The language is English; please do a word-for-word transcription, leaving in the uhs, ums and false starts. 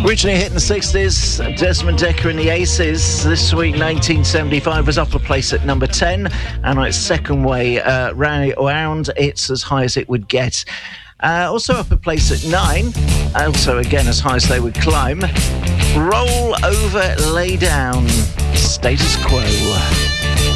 Originally hit in the sixties, Desmond Dekker and the Aces. This week, nineteen seventy-five, was up a place at number ten, and on its second way uh, round, it's as high as it would get. Uh, also up a place at nine, also again as high as they would climb. Roll Over, Lay Down, Status Quo.